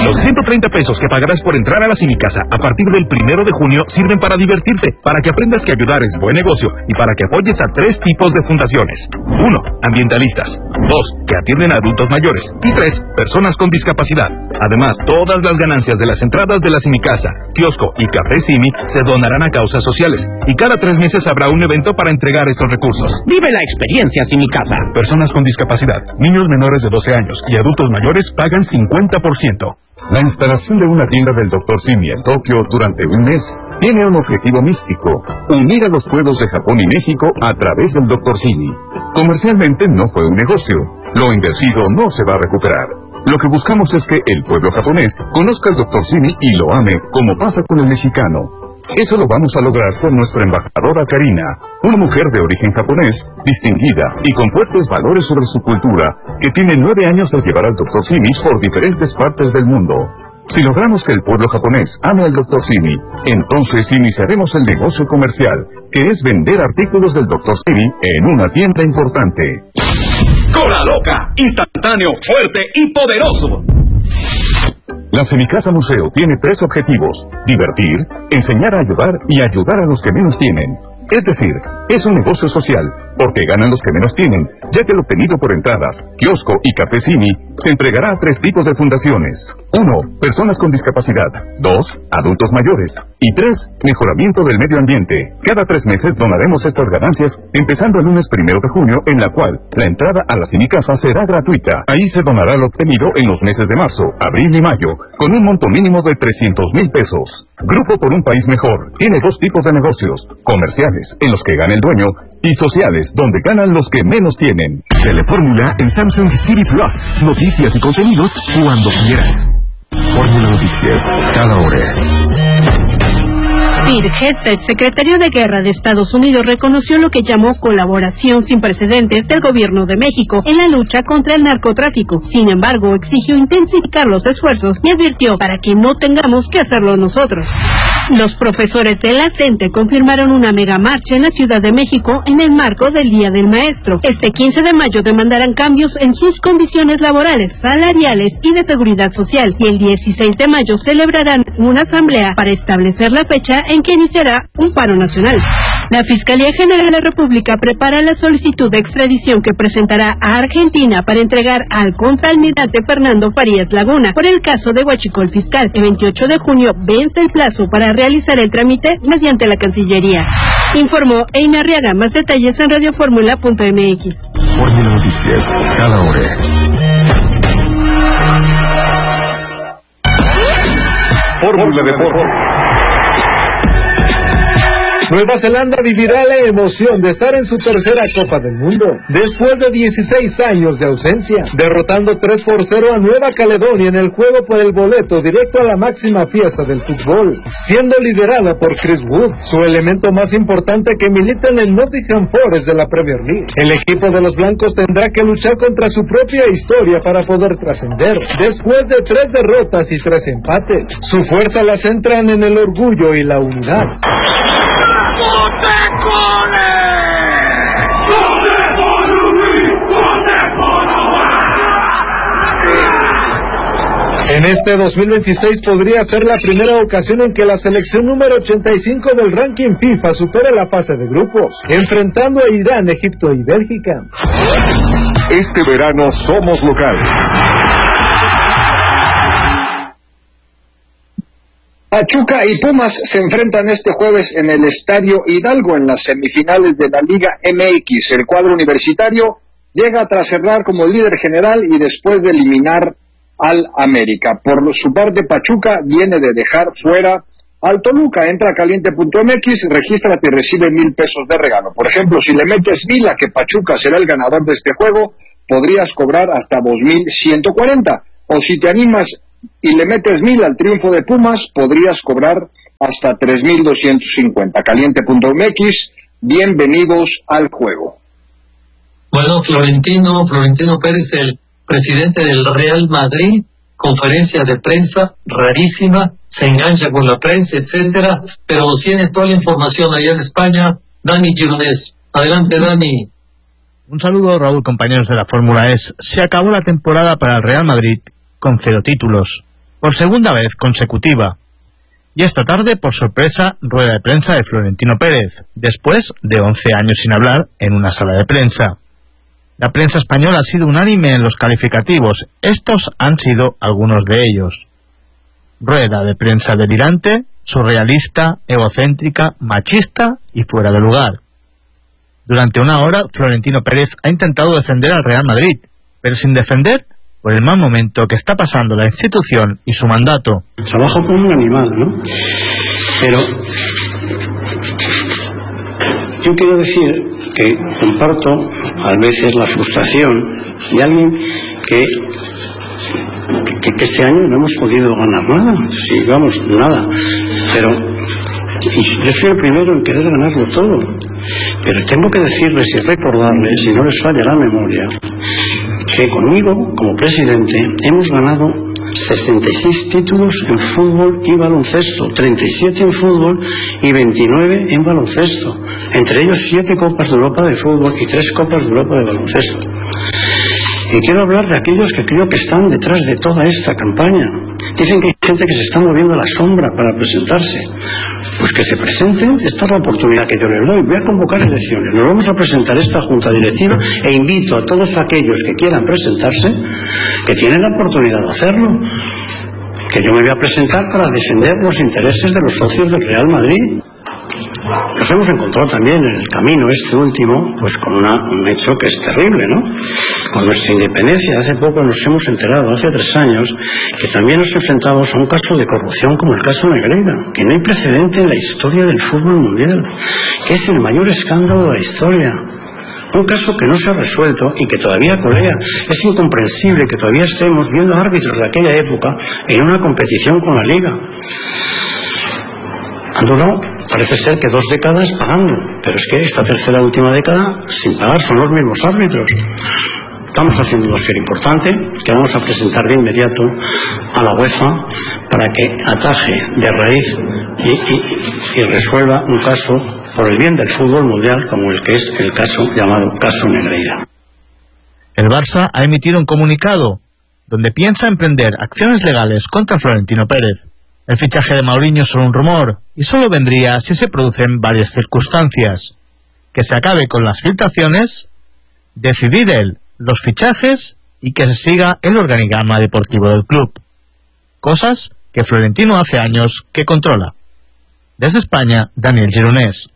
Los 130 pesos que pagarás por entrar a la Cinicasa a partir del 1 de junio sirven para divertirte, para que aprendas que ayudar es buen negocio y para que apoyes a 3 tipos de fundaciones. 1. Ambientalistas. 2. Que atienden a adultos mayores. Y 3. Personas con discapacidad. Además, todas las ganancias de las entradas de la Cinicasa, kiosco y Café Cini se donarán a causas sociales. Y cada 3 meses habrá un evento para entregar estos recursos. ¡Vive la experiencia Cinicasa! Personas con discapacidad, niños menores de 12 años y adultos mayores pagan 50%. La instalación de una tienda del Dr. Simi en Tokio durante un mes tiene un objetivo místico: unir a los pueblos de Japón y México a través del Dr. Simi. Comercialmente no fue un negocio. Lo invertido no se va a recuperar. Lo que buscamos es que el pueblo japonés conozca al Dr. Simi y lo ame, como pasa con el mexicano. Eso lo vamos a lograr con nuestra embajadora Karina, una mujer de origen japonés, distinguida y con fuertes valores sobre su cultura, que tiene 9 años de llevar al Dr. Simi por diferentes partes del mundo. Si logramos que el pueblo japonés ame al Dr. Simi, entonces iniciaremos el negocio comercial, que es vender artículos del Dr. Simi en una tienda importante. ¡Cola loca! Instantáneo, fuerte y poderoso. La Cinicasa Museo tiene 3 objetivos: divertir, enseñar a ayudar y ayudar a los que menos tienen. Es decir, es un negocio social, porque ganan los que menos tienen, ya que lo obtenido por entradas, kiosco y Café Cini se entregará a 3 tipos de fundaciones. 1. Personas con discapacidad. 2. Adultos mayores. Y 3. Mejoramiento del medio ambiente. Cada 3 meses donaremos estas ganancias, empezando el lunes 1 de junio, en la cual la entrada a la Cinicasa será gratuita. Ahí se donará lo obtenido en los meses de marzo, abril y mayo, con un monto mínimo de 300,000 pesos. Grupo por un País Mejor tiene 2 tipos de negocios: comerciales, en los que gana el dueño, y sociales, donde ganan los que menos tienen. Telefórmula en Samsung TV Plus. Noticias y contenidos cuando quieras. Fórmula Noticias, cada hora. Pete Hegseth, secretario de Guerra de Estados Unidos, reconoció lo que llamó colaboración sin precedentes del gobierno de México en la lucha contra el narcotráfico. Sin embargo, exigió intensificar los esfuerzos y advirtió para que no tengamos que hacerlo nosotros. Los profesores de la CENTE confirmaron una megamarcha en la Ciudad de México en el marco del Día del Maestro. Este 15 de mayo demandarán cambios en sus condiciones laborales, salariales y de seguridad social. Y el 16 de mayo celebrarán una asamblea para establecer la fecha en que iniciará un paro nacional. La Fiscalía General de la República prepara la solicitud de extradición que presentará a Argentina para entregar al contraalmirante Fernando Farías Laguna por el caso de Huachicol Fiscal. El 28 de junio vence el plazo para realizar el trámite mediante la Cancillería. Informó Amy Arriaga. Más detalles en radioformula.mx. Fórmula Noticias, cada hora. Fórmula Deportes. Nueva Zelanda vivirá la emoción de estar en su tercera Copa del Mundo, después de 16 años de ausencia, derrotando 3-0 a Nueva Caledonia en el juego por el boleto directo a la máxima fiesta del fútbol, siendo liderada por Chris Wood, su elemento más importante que milita en el Nottingham Forest de la Premier League. El equipo de los blancos tendrá que luchar contra su propia historia para poder trascender, después de 3 derrotas y 3 empates. Su fuerza la centran en el orgullo y la unidad. En este 2026 podría ser la primera ocasión en que la selección número 85 del ranking FIFA supere la fase de grupos, enfrentando a Irán, Egipto y Bélgica. Este verano somos locales. Pachuca y Pumas se enfrentan este jueves en el Estadio Hidalgo en las semifinales de la Liga MX. El cuadro universitario llega tras cerrar como líder general y después de eliminar al América. Por su parte, Pachuca viene de dejar fuera al Toluca. Entra a caliente.mx, regístrate y recibe 1,000 pesos de regalo. Por ejemplo, si le metes 1,000 a que Pachuca será el ganador de este juego, podrías cobrar hasta 2,140. O si te animas y le metes 1,000 al triunfo de Pumas, podrías cobrar hasta 3,250. Caliente.mx, bienvenidos al juego. Bueno, Florentino Pérez, el presidente del Real Madrid, conferencia de prensa rarísima, se engancha con la prensa, etcétera, pero tiene toda la información allá en España. Dani Gironés. Adelante, Dani. Un saludo, Raúl, compañeros de la Fórmula E. Se acabó la temporada para el Real Madrid con 0 títulos. por segunda vez consecutiva. Y esta tarde, por sorpresa, rueda de prensa de Florentino Pérez, después de 11 años sin hablar en una sala de prensa. La prensa española ha sido unánime en los calificativos. Estos han sido algunos de ellos. Rueda de prensa delirante, surrealista, egocéntrica, machista y fuera de lugar. Durante una hora, Florentino Pérez ha intentado defender al Real Madrid, pero sin defender por el mal momento que está pasando la institución y su mandato. Trabajo como un animal, ¿no? Pero yo quiero decir que comparto a veces la frustración de alguien que este año no hemos podido ganar nada, sí, vamos, nada, pero yo soy el primero en querer ganarlo todo, pero tengo que decirles y recordarles, si no les falla la memoria, que conmigo, como presidente, hemos ganado 66 títulos en fútbol y baloncesto, 37 en fútbol y 29 en baloncesto, entre ellos 7 Copas de Europa de fútbol y 3 Copas de Europa de baloncesto. Y quiero hablar de aquellos que creo que están detrás de toda esta campaña. Dicen que hay gente que se está moviendo a la sombra para presentarse. Pues que se presenten, esta es la oportunidad que yo les doy. Voy a convocar elecciones, nos vamos a presentar esta junta directiva e invito a todos aquellos que quieran presentarse, que tienen la oportunidad de hacerlo, que yo me voy a presentar para defender los intereses de los socios del Real Madrid. Nos hemos encontrado también en el camino este último, pues con un hecho que es terrible, ¿no? Con nuestra independencia, hace poco nos hemos enterado, hace 3 años, que también nos enfrentamos a un caso de corrupción como el caso Negreira, que no hay precedente en la historia del fútbol mundial, que es el mayor escándalo de la historia. Un caso que no se ha resuelto y que todavía colea. Es incomprensible que todavía estemos viendo árbitros de aquella época en una competición con la Liga. Han durado, parece ser que 2 décadas pagando, pero es que esta tercera última década sin pagar son los mismos árbitros. Estamos haciendo un dossier importante que vamos a presentar de inmediato a la UEFA para que ataje de raíz y resuelva un caso por el bien del fútbol mundial como el que es el caso llamado caso Negreira. El Barça ha emitido un comunicado donde piensa emprender acciones legales contra Florentino Pérez. El fichaje de Mourinho es solo un rumor y solo vendría si se producen varias circunstancias. Que se acabe con las filtraciones, decidir él los fichajes y que se siga el organigrama deportivo del club. Cosas que Florentino hace años que controla. Desde España, Daniel Gironés.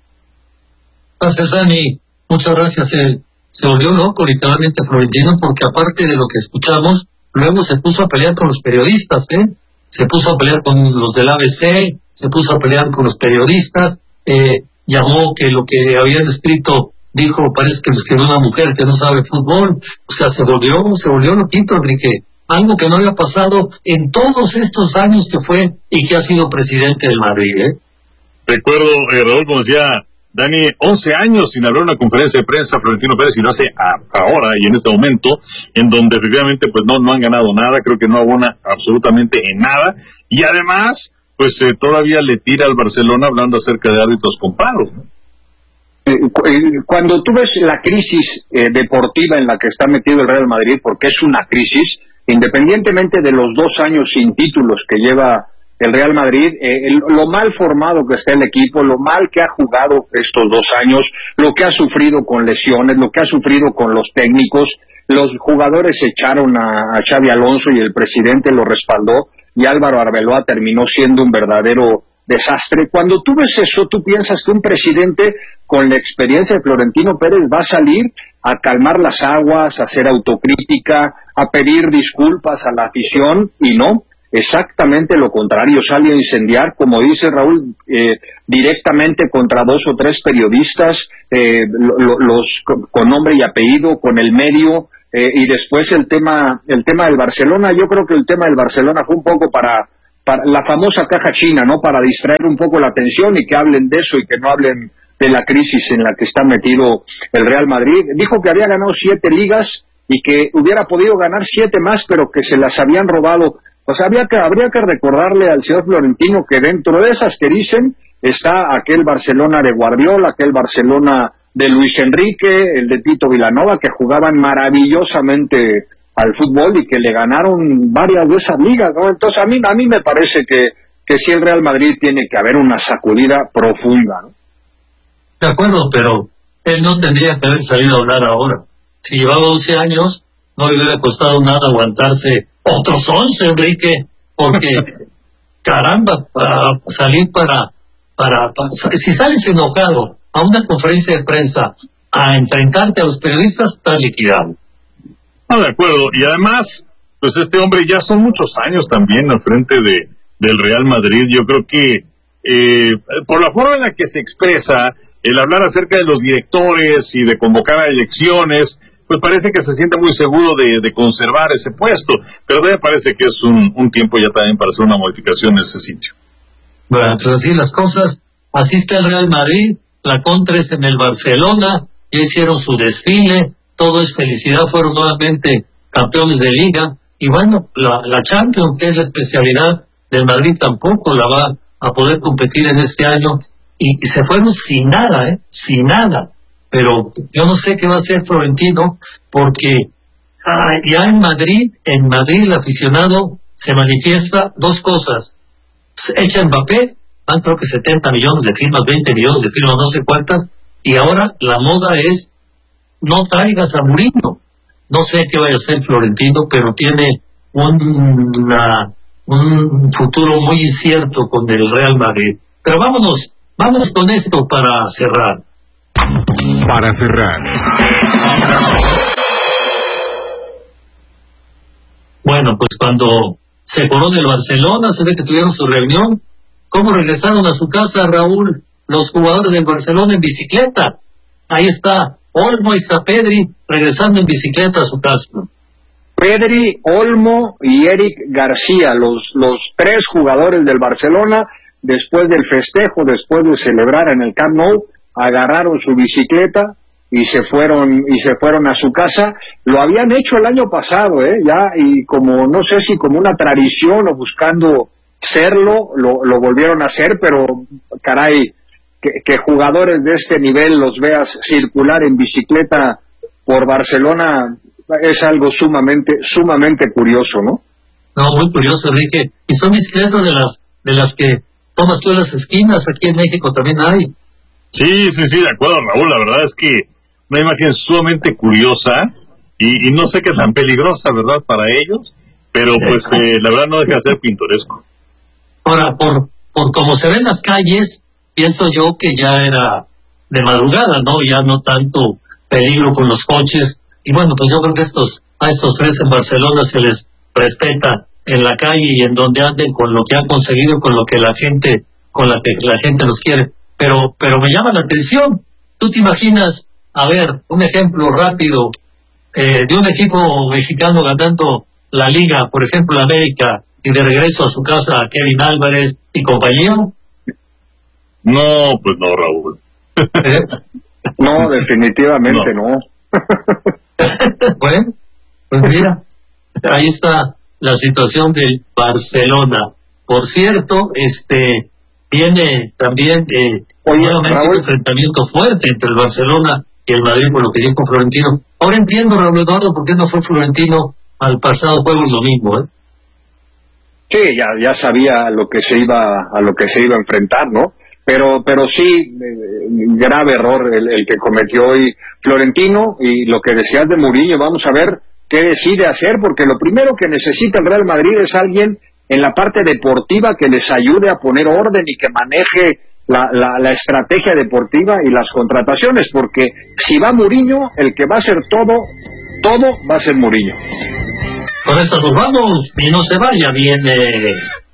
Gracias, Dani. Muchas gracias. Se volvió loco literalmente Florentino porque aparte de lo que escuchamos, luego se puso a pelear con los periodistas, se puso a pelear con los del ABC, se puso a pelear con los periodistas, llamó que lo que habían escrito, dijo, parece que lo escribió una mujer que no sabe fútbol, o sea, se volvió loquito, Enrique, algo que no había pasado en todos estos años que fue y que ha sido presidente del Madrid, Recuerdo, Raúl, como decía Dani, 11 años sin hablar una conferencia de prensa Florentino Pérez, y lo hace ahora y en este momento, en donde efectivamente pues no han ganado nada, creo que no abona absolutamente en nada, y además, pues todavía le tira al Barcelona hablando acerca de árbitros comprados, ¿no? Cuando tú ves la crisis deportiva en la que está metido el Real Madrid, porque es una crisis, independientemente de los 2 años sin títulos que lleva el Real Madrid, lo mal formado que está el equipo, lo mal que ha jugado estos 2 años, lo que ha sufrido con lesiones, lo que ha sufrido con los técnicos, los jugadores echaron a Xabi Alonso y el presidente lo respaldó, y Álvaro Arbeloa terminó siendo un verdadero desastre. Cuando tú ves eso, tú piensas que un presidente con la experiencia de Florentino Pérez va a salir a calmar las aguas, a hacer autocrítica, a pedir disculpas a la afición, y no, exactamente lo contrario, sale a incendiar, como dice Raúl, directamente contra 2 o 3 periodistas, los con nombre y apellido, con el medio, y después el tema del Barcelona. Yo creo que el tema del Barcelona fue un poco para la famosa caja china, ¿no? Para distraer un poco la atención y que hablen de eso y que no hablen de la crisis en la que está metido el Real Madrid. Dijo que había ganado 7 ligas y que hubiera podido ganar 7 más, pero que se las habían robado. Pues habría que recordarle al señor Florentino que dentro de esas que dicen está aquel Barcelona de Guardiola, aquel Barcelona de Luis Enrique, el de Tito Vilanova, que jugaban maravillosamente al fútbol y que le ganaron varias de esas ligas, ¿no? Entonces a mí me parece que sí el Real Madrid tiene que haber una sacudida profunda, ¿no? De acuerdo, pero él no tendría que haber salido a hablar ahora. Si llevaba 11 años, no le hubiera costado nada aguantarse otros 11, Enrique, porque caramba, para salir si sales enojado a una conferencia de prensa a enfrentarte a los periodistas, está liquidado. No, de acuerdo, y además, pues este hombre ya son muchos años también al frente del Real Madrid. Yo creo que por la forma en la que se expresa, el hablar acerca de los directores y de convocar a elecciones, pues parece que se siente muy seguro de conservar ese puesto, pero me parece que es un tiempo ya también para hacer una modificación en ese sitio. Bueno, pues así las cosas, así está el Real Madrid, la contra es en el Barcelona, ya hicieron su desfile, todo es felicidad, fueron nuevamente campeones de liga, y bueno, la Champions, que es la especialidad del Madrid, tampoco la va a poder competir en este año, y se fueron sin nada, sin nada. Pero yo no sé qué va a hacer Florentino, porque ya en Madrid el aficionado se manifiesta dos cosas. Echa Mbappé, van creo que 70 millones de firmas, 20 millones de firmas, no sé cuántas, y ahora la moda es no traigas a Mourinho. No sé qué vaya a hacer Florentino, pero tiene un futuro muy incierto con el Real Madrid. Pero vámonos con esto para cerrar. Para cerrar. Bueno, pues cuando se corona el Barcelona, se ve que tuvieron su reunión. ¿Cómo regresaron a su casa, Raúl, los jugadores del Barcelona en bicicleta? Ahí está Olmo, ahí está Pedri, regresando en bicicleta a su casa. Pedri, Olmo y Eric García, los tres jugadores del Barcelona, después del festejo, después de celebrar en el Camp Nou, agarraron su bicicleta y se fueron a su casa. Lo habían hecho el año pasado, ya, y como no sé si como una tradición o buscando serlo, lo volvieron a hacer, pero caray, que jugadores de este nivel los veas circular en bicicleta por Barcelona es algo sumamente curioso, ¿no? No, muy curioso, Enrique. Y son bicicletas de las que tomas tú en las esquinas, aquí en México también hay. Sí, de acuerdo, Raúl, la verdad es que una imagen sumamente curiosa y no sé qué tan peligrosa, ¿verdad?, para ellos, pero pues la verdad no deja de ser pintoresco. Ahora, por como se ven las calles, pienso yo que ya era de madrugada, ¿no? Ya no tanto peligro con los coches, y bueno, pues yo creo que a estos tres en Barcelona se les respeta en la calle y en donde anden con lo que han conseguido, con que la gente los quiere. Pero me llama la atención. ¿Tú te imaginas, a ver, un ejemplo rápido de un equipo mexicano ganando la Liga, por ejemplo, la América, y de regreso a su casa Kevin Álvarez y compañía? No, pues no, Raúl. No, definitivamente no. Bueno, pues mira, ahí está la situación del Barcelona. Por cierto, viene también nuevamente un enfrentamiento fuerte entre el Barcelona y el Madrid, por lo que dijo Florentino. Ahora entiendo, Raúl Eduardo, por qué no fue Florentino al pasado juego el domingo, Sí, ya sabía a lo que se iba a enfrentar, ¿no? Pero sí, grave error el que cometió hoy Florentino, y lo que decías de Mourinho, vamos a ver qué decide hacer, porque lo primero que necesita el Real Madrid es alguien en la parte deportiva que les ayude a poner orden y que maneje la estrategia deportiva y las contrataciones, porque si va Mourinho, el que va a hacer todo va a ser Mourinho. Con eso nos vamos y no se vaya, viene